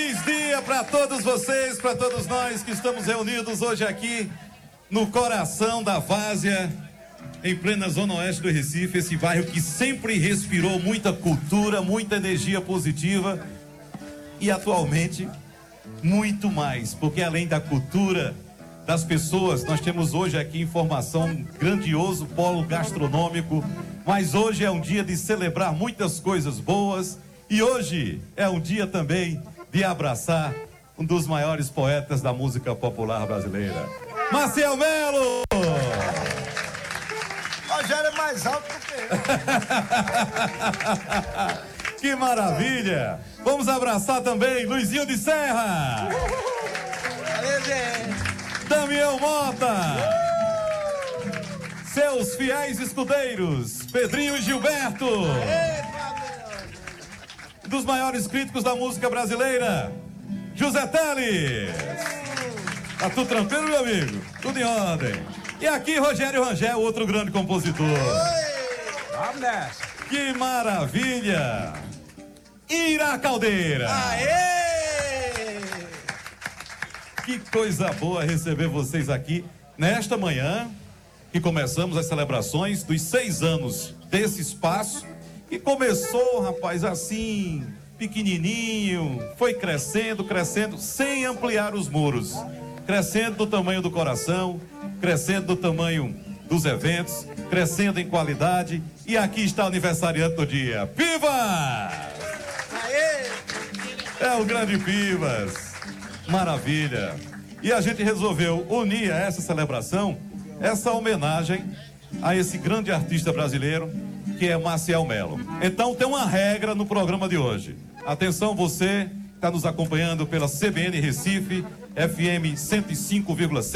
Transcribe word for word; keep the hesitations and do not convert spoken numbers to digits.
Feliz dia para todos vocês, para todos nós que estamos reunidos hoje aqui no coração da Várzea, em plena zona oeste do Recife, esse bairro que sempre respirou muita cultura, muita energia positiva e atualmente muito mais, porque além da cultura das pessoas, nós temos hoje aqui informação, um grandioso polo gastronômico, mas hoje é um dia de celebrar muitas coisas boas e hoje é um dia também de abraçar um dos maiores poetas da música popular brasileira, Maciel Melo! Rogério é mais alto do que eu. Que maravilha! Vamos abraçar também Luizinho de Serra! Valeu, gente! Damião Mota! Seus fiéis escudeiros, Pedrinho e Gilberto! Dos maiores críticos da música brasileira, José Teles! Tá tudo tranquilo, meu amigo? Tudo em ordem. E aqui Rogério Rangel, outro grande compositor. Vamos nessa! Que maravilha! Ira Caldeira! Aê! Que coisa boa receber vocês aqui nesta manhã, que começamos as celebrações dos seis anos desse espaço, que começou, rapaz, assim, pequenininho, foi crescendo, crescendo, sem ampliar os muros, crescendo do tamanho do coração, crescendo do tamanho dos eventos, crescendo em qualidade, e aqui está o aniversariante do dia, Pivas! Aê! É o grande Pivas, maravilha! E a gente resolveu unir a essa celebração, essa homenagem a esse grande artista brasileiro, que é Maciel Melo. Então tem uma regra no programa de hoje. Atenção, você que está nos acompanhando pela C B N Recife, F M cento e cinco vírgula sete.